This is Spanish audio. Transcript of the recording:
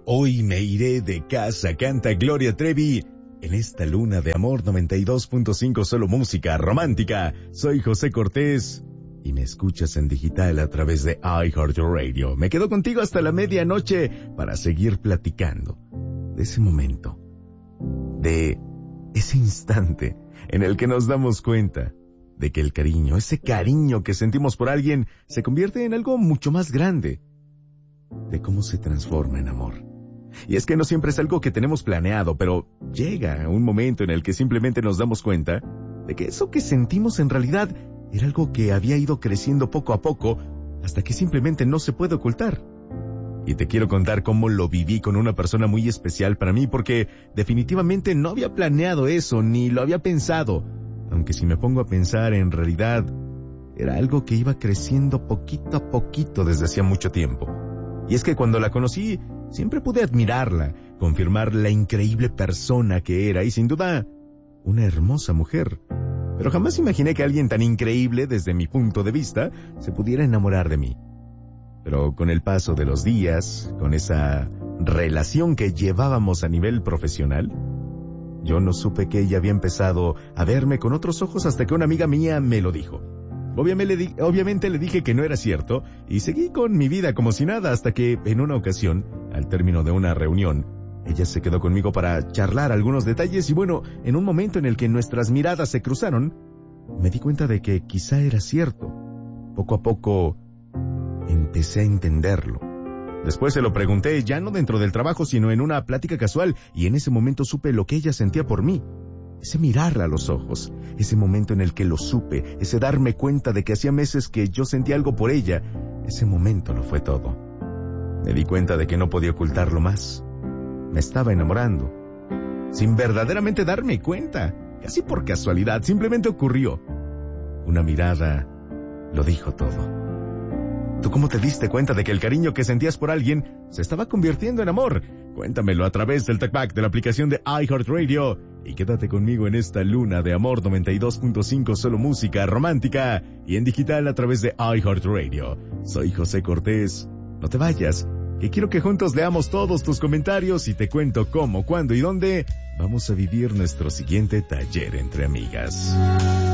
Hoy me iré de casa, canta Gloria Trevi. En esta luna de amor 92.5 solo música romántica. Soy José Cortés y me escuchas en digital a través de iHeartRadio. Me quedo contigo hasta la medianoche para seguir platicando de ese momento, de ese instante en el que nos damos cuenta de que el cariño, ese cariño que sentimos por alguien, se convierte en algo mucho más grande, de cómo se transforma en amor. Y es que no siempre es algo que tenemos planeado, pero llega un momento en el que simplemente nos damos cuenta de que eso que sentimos en realidad era algo que había ido creciendo poco a poco hasta que simplemente no se puede ocultar. Y te quiero contar cómo lo viví con una persona muy especial para mí, porque definitivamente no había planeado eso, ni lo había pensado. Aunque si me pongo a pensar, en realidad era algo que iba creciendo poquito a poquito desde hacía mucho tiempo. Y es que cuando la conocí, siempre pude admirarla, confirmar la increíble persona que era y sin duda, una hermosa mujer. Pero jamás imaginé que alguien tan increíble desde mi punto de vista se pudiera enamorar de mí. Pero con el paso de los días, con esa relación que llevábamos a nivel profesional, yo no supe que ella había empezado a verme con otros ojos hasta que una amiga mía me lo dijo. Obviamente le dije que no era cierto y seguí con mi vida como si nada hasta que en una ocasión, al término de una reunión, ella se quedó conmigo para charlar algunos detalles y bueno, en un momento en el que nuestras miradas se cruzaron, me di cuenta de que quizá era cierto. Poco a poco empecé a entenderlo. Después se lo pregunté, ya no dentro del trabajo, sino en una plática casual, y en ese momento supe lo que ella sentía por mí. Ese mirarla a los ojos, ese momento en el que lo supe, ese darme cuenta de que hacía meses que yo sentía algo por ella, ese momento lo fue todo. Me di cuenta de que no podía ocultarlo más. Me estaba enamorando, sin verdaderamente darme cuenta, casi por casualidad, simplemente ocurrió. Una mirada lo dijo todo. ¿Tú cómo te diste cuenta de que el cariño que sentías por alguien se estaba convirtiendo en amor? Cuéntamelo a través del TalkBack de la aplicación de iHeartRadio y quédate conmigo en esta luna de amor 92.5 solo música romántica y en digital a través de iHeartRadio. Soy José Cortés. No te vayas, que quiero que juntos leamos todos tus comentarios y te cuento cómo, cuándo y dónde vamos a vivir nuestro siguiente taller entre amigas.